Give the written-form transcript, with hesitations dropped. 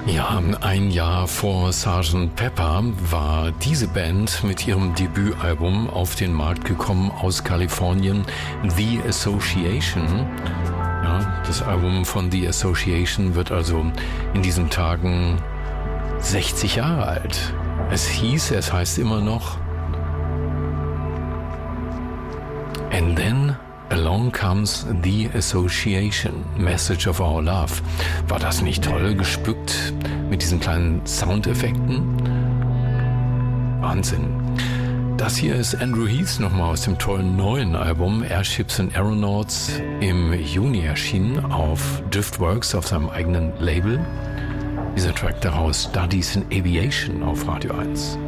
Ja, ein Jahr vor Sgt. Pepper war diese Band mit ihrem Debütalbum auf den Markt gekommen aus Kalifornien, The Association. Ja, das Album von The Association wird also in diesen Tagen 60 Jahre alt. Es heißt immer noch And Then Along Comes The Association, Message of Our Love. War das nicht toll gespückt mit diesen kleinen Soundeffekten? Wahnsinn. Das hier ist Andrew Heath nochmal aus dem tollen neuen Album Airships and Aeronauts, im Juni erschienen auf Driftworks, auf seinem eigenen Label. Dieser Track daraus, Studies in Aviation auf Radio 1.